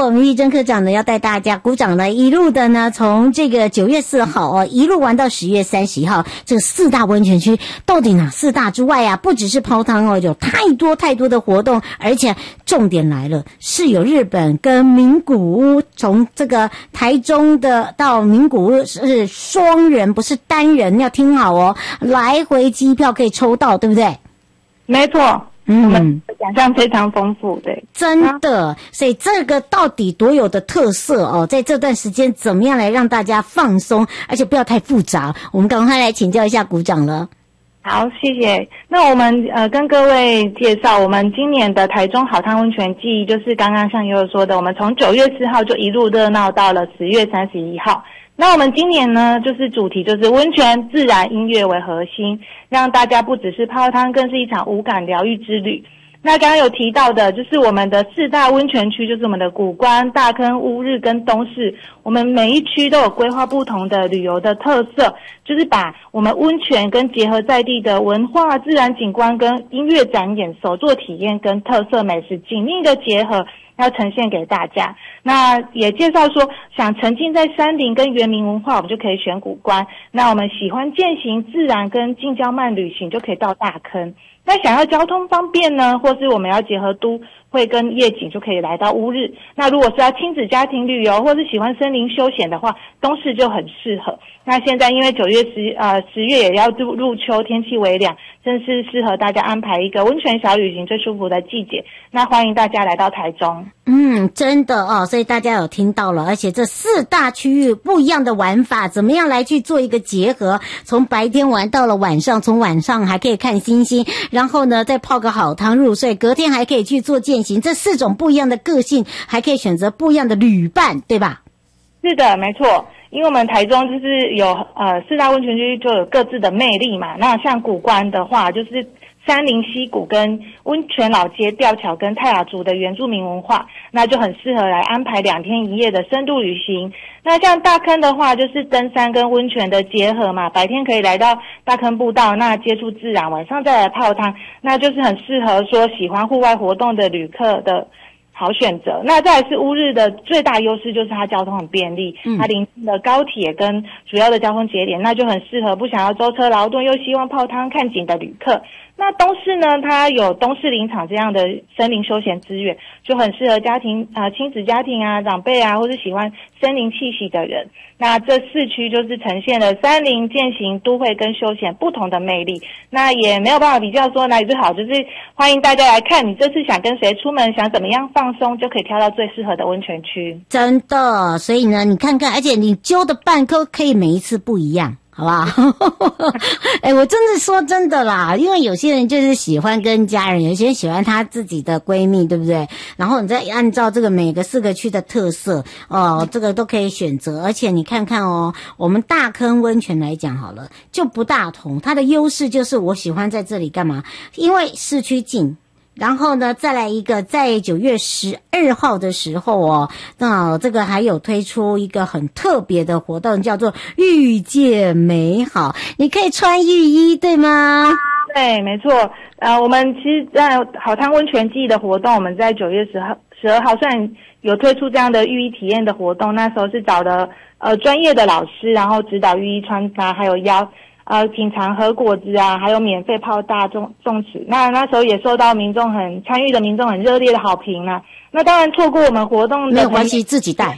我们玉珍科长呢要带大家鼓掌呢，一路的呢从这个9月4号一路玩到10月31号，这个4大温泉区到底哪4大之外啊，不只是泡汤有太多的活动，而且重点来了，是有日本跟名古屋，从这个台中的到名古屋是双人，不是单人，要听好哦，来回机票可以抽到，对不对？ 没错。我们想象非常丰富，对， 真的，所以这个到底多有的特色哦，在这段时间怎么样来让大家放松，而且不要太复杂，我们赶快来请教一下股长了。 好，谢谢。那我们跟各位介绍，我们今年的台中好汤温泉季，就是刚刚像悠悠说的，我们从9月4号就一路热闹到了10月31号。那我们今年呢，就是主题就是温泉、自然、音乐为核心，让大家不只是泡汤，更是一场无感疗愈之旅。那刚刚有提到的，就是我们的4大温泉区，就是我们的谷关、大坑、乌日跟东势，我们每一区都有规划不同的旅游的特色，就是把我们温泉跟结合在地的文化、自然景观跟音乐展演、手作体验跟特色美食紧密的结合，要呈现给大家。那也介绍说，想沉浸在山林跟原民文化，我们就可以选谷关。那我们喜欢健行、自然跟近郊慢旅行，就可以到大坑。那想要交通方便呢，或是我们要结合都会跟夜景，就可以来到乌日。那如果是要亲子家庭旅游，或是喜欢森林休闲的话，东势就很适合。那现在因为10月也要入秋，天气微凉，正是适合大家安排一个温泉小旅行最舒服的季节。那欢迎大家来到台中。 真的哦，所以大家有听到了，而且这4大区域不一样的玩法，怎么样来去做一个结合？从白天玩到了晚上，从晚上还可以看星星，然后呢再泡个好汤入睡，隔天还可以去做健行，这4种不一样的个性，还可以选择不一样的旅伴，对吧？ 是的，没错。因为我们台中就是有4大温泉区就有各自的魅力嘛。那像谷关的话，就是山林溪谷跟温泉老街、吊桥跟泰雅族的原住民文化，那就很适合来安排2天1夜的深度旅行。那像大坑的话，就是登山跟温泉的结合嘛，白天可以来到大坑步道，那接触自然，晚上再来泡汤，那就是很适合说喜欢户外活动的旅客的好选择。那再来是乌日的最大优势就是它交通很便利，它临近的高铁跟主要的交通节点，那就很适合不想要舟车劳顿又希望泡汤看景的旅客。那东势呢，它有东势林场这样的森林休闲资源，就很适合家庭亲子家庭啊、长辈啊，或是喜欢森林气息的人。那这4区就是呈现了山林、健行、都会跟休闲不同的魅力。那也没有办法比较说哪里最好，就是欢迎大家来看，你这次想跟谁出门，想怎么样放松，就可以挑到最适合的温泉区。 真的，所以呢，你看看，而且你揪的伴可以每一次不一样。好不好？我真的说真的啦，因为有些人就是喜欢跟家人，有些人喜欢她自己的闺蜜，对不对？然后你再按照这个每个4个区的特色，这个都可以选择。而且你看看哦，我们大坑温泉来讲好了，就不大同，它的优势就是我喜欢在这里干嘛？因为市区近。然后呢，再来一个，在9月12号的时候哦，那这个还有推出一个很特别的活动，叫做遇见美好。你可以穿浴衣，对吗？ 对，没错。我们其实在好汤温泉季的活动，我们在9月12号虽然有推出这样的浴衣体验的活动，那时候是找的专业的老师，然后指导浴衣穿搭，还有品尝和果子啊，还有免费泡大众池。那时候也受到参与的民众很热烈的好评啊。那当然错过我们活动的没有关系，自己带。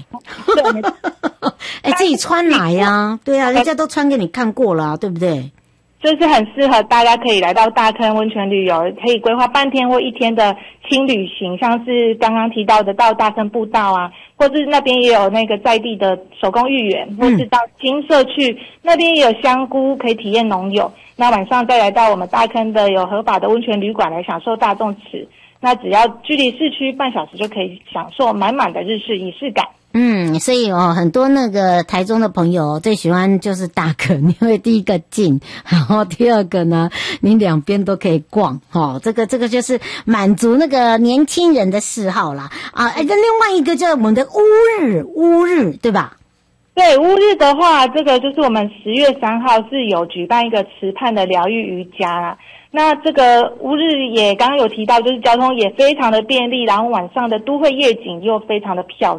自己穿来呀，对啊，人家都穿给你看过了，对不对？ 就是很适合大家可以来到大坑温泉旅游，可以规划半天或1天的轻旅行，像是刚刚提到的到大坑步道啊，或是那边也有那个在地的手工芋圆，或是到金社区那边也有香菇可以体验农友。那晚上再来到我们大坑的有合法的温泉旅馆来享受大众池，那只要距离市区半小时就可以享受满满的日式仪式感。 所以很多那个台中的朋友最喜欢就是大坑，因为第一个近，然后第二个呢，你两边都可以逛，这个就是满足那个年轻人的嗜好啦。那另外一个就是我们的乌日，对吧？ 对，乌日的话，这个就是我们10月3号是有举办一个池畔的疗愈瑜伽啦。那这个乌日也刚刚有提到，就是交通也非常的便利，然后晚上的都会夜景又非常的漂亮。